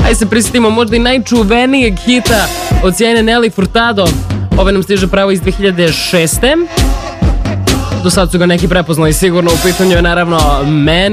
Ajde se prisjetimo možda i najčuvenijeg hita od sjajne Nelly Furtado. Ove nam stiže pravo iz 2006. Do sad su ga neki prepoznali sigurno, u pitanju je naravno Man